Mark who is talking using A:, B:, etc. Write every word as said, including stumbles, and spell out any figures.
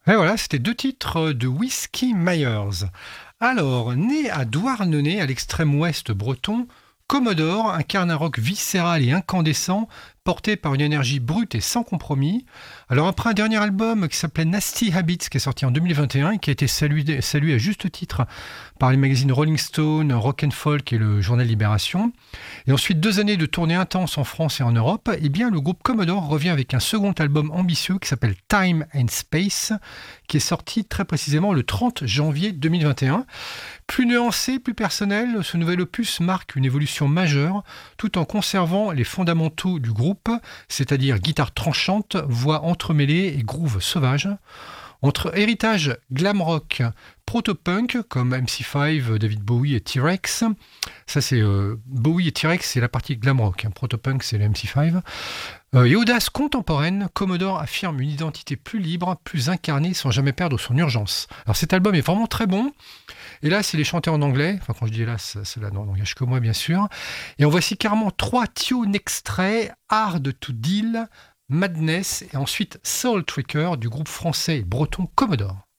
A: Et voilà, c'était deux titres de Whiskey Myers. Alors, né à Douarnenez, à l'extrême ouest breton, Commodore incarne un rock viscéral et incandescent, porté par une énergie brute et sans compromis. Alors après un dernier album qui s'appelait Nasty Habits, qui est sorti en deux mille vingt et un et qui a été salué, salué à juste titre par les magazines Rolling Stone, Rock and Folk et le journal Libération, et ensuite deux années de tournée intense en France et en Europe, eh bien le groupe Commodore revient avec un second album ambitieux qui s'appelle Time and Space, qui est sorti très précisément le trente janvier deux mille vingt et un. Plus nuancé, plus personnel, ce nouvel opus marque une évolution majeure tout en conservant les fondamentaux du groupe, c'est-à-dire guitare tranchante, voix entremêlée et groove sauvage. Entre héritage glam rock, proto-punk comme M C cinq, David Bowie et T-Rex, ça c'est euh, Bowie et T-Rex, c'est la partie glam rock, hein. Proto-punk c'est le M C cinq, euh, et audace contemporaine, Commodore affirme une identité plus libre, plus incarnée sans jamais perdre son urgence. Alors cet album est vraiment très bon. Et là, c'est les chanteurs en anglais. Enfin, quand je dis là, cela n'engage que moi, bien sûr. Et en voici carrément trois tunes extraits. Hard to Deal, Madness et ensuite Soul Tricker du groupe français et breton Commodore.